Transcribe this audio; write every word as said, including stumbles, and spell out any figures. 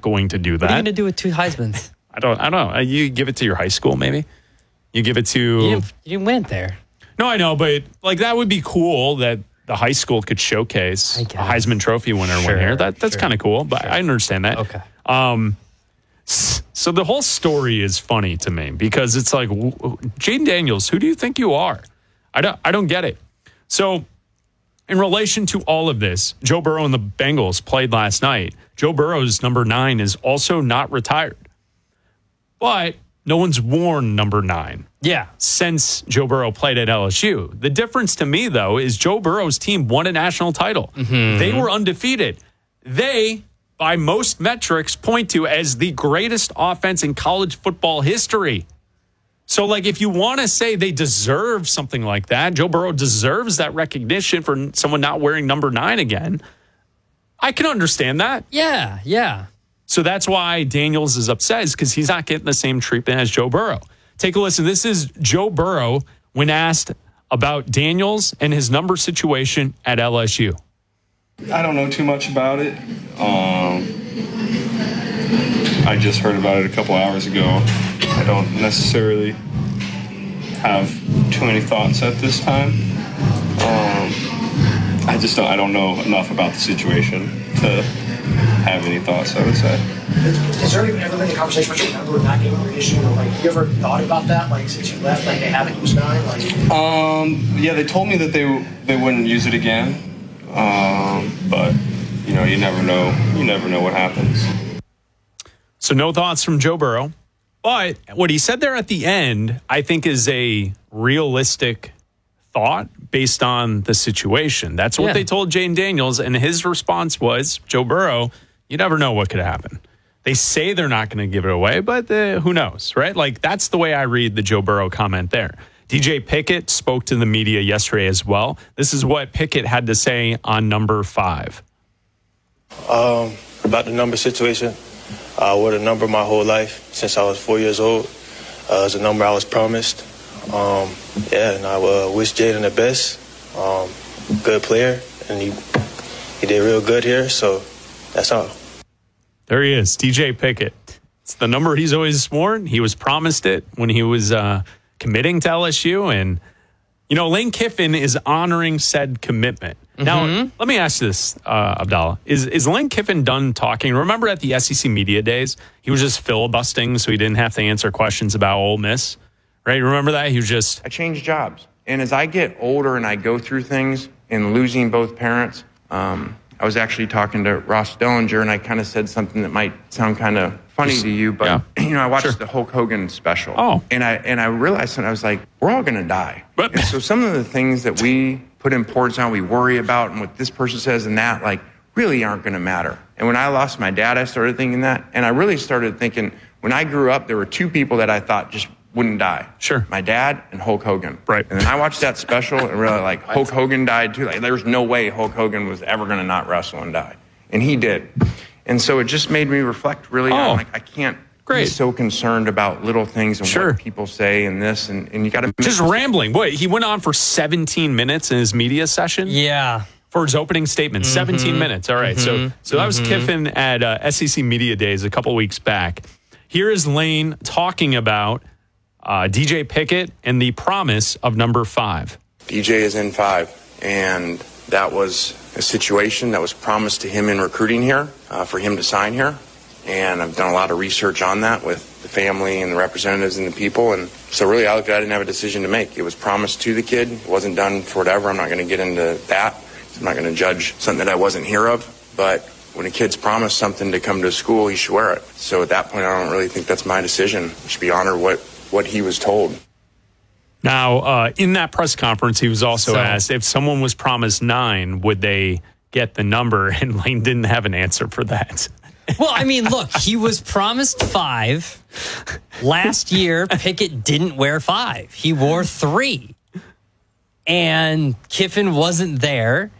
not going to do that. What are you going to do with two Heismans? I don't. I don't know. You give it to your high school, maybe. You give it to. You didn't, you didn't win it there. No, I know, but like that would be cool that the high school could showcase a Heisman Trophy winner sure, one here. That that's sure, kind of cool, but sure. I understand that. Okay. Um, so the whole story is funny to me because it's like, Jayden Daniels, who do you think you are? I don't. I don't get it. So, in relation to all of this, Joe Burrow and the Bengals played last night. Joe Burrow's number nine is also not retired. But no one's worn number nine. Yeah. Since Joe Burrow played at L S U. The difference to me, though, is Joe Burrow's team won a national title. Mm-hmm. They were undefeated. They, by most metrics, point to as the greatest offense in college football history. So, like, if you want to say they deserve something like that, Joe Burrow deserves that recognition for someone not wearing number nine again, I can understand that. Yeah, yeah. So that's why Daniels is upset, is because he's not getting the same treatment as Joe Burrow. Take a listen. This is Joe Burrow when asked about Daniels and his number situation at L S U. I don't know too much about it. Um, I just heard about it a couple hours ago. I don't necessarily have too many thoughts at this time. Um, I just don't, I don't know enough about the situation to have any thoughts, I would say. Has there ever been a conversation with your member not getting an issue? Or like, you ever thought about that? Like, since you left, like, they haven't used nine? Like, um, yeah, they told me that they they wouldn't use it again. Um, but, you know, you never know. You never know what happens. So no thoughts from Joe Burrow. But what he said there at the end, I think, is a realistic thought based on the situation. That's what Yeah. they told Jayden Daniels, and his response was, Joe Burrow, you never know what could happen. They say they're not going to give it away, but uh, who knows, right? Like, that's the way I read the Joe Burrow comment there. D J Pickett spoke to the media yesterday as well. This is what Pickett had to say on number five. Um, about the number situation, I wore the number my whole life since I was four years old. Uh, it's a number I was promised. Um, yeah, and I uh, wish Jayden the best. Um, good player, and he he did real good here, so that's all. There he is, D J Pickett. It's the number he's always sworn. He was promised it when he was uh, committing to L S U, and you know, Lane Kiffin is honoring said commitment. Mm-hmm. Now, let me ask you this, uh, Abdallah. Is is Lane Kiffin done talking? Remember at the S E C Media Days, he was just filibustering so he didn't have to answer questions about Ole Miss, right? Remember that? He was just... I changed jobs. And as I get older and I go through things, and losing both parents, um, I was actually talking to Ross Dellinger, and I kind of said something that might sound kind of funny to you, but, yeah. you know, I watched sure. the Hulk Hogan special. Oh. And I and I realized something. I was like, we're all going to die. But, and so some of the things that we put importance on, we worry about, and what this person says and that, like, really aren't going to matter. And when I lost my dad, I started thinking that. And I really started thinking, when I grew up, there were two people that I thought just wouldn't die. Sure. My dad and Hulk Hogan. Right. And then I watched that special and really like, Hulk Hogan died too. Like, there's no way Hulk Hogan was ever going to not wrestle and die. And he did. And so it just made me reflect really oh, on, like, I can't great. be so concerned about little things and sure. what people say and this. And, and you got to... Just rambling. What, he went on for seventeen minutes in his media session? Yeah. For his opening statement, mm-hmm. seventeen minutes. All right. Mm-hmm. So so that was mm-hmm. Kiffin at uh, S E C Media Days a couple weeks back. Here is Lane talking about uh, D J Pickett and the promise of number five. D J is in five, and that was a situation that was promised to him in recruiting here uh, for him to sign here. And I've done a lot of research on that with the family and the representatives and the people. And so really, I looked at it, I didn't have a decision to make. It was promised to the kid. It wasn't done for whatever. I'm not going to get into that. I'm not going to judge something that I wasn't here of. But when a kid's promised something to come to school, he should wear it. So at that point, I don't really think that's my decision. I should be honored what, what he was told. Now, uh, in that press conference, he was also so, asked if someone was promised nine, would they get the number? And Lane didn't have an answer for that. Well, I mean, look, he was promised five. Last year, Pickett didn't wear five. He wore three. And Kiffin wasn't there.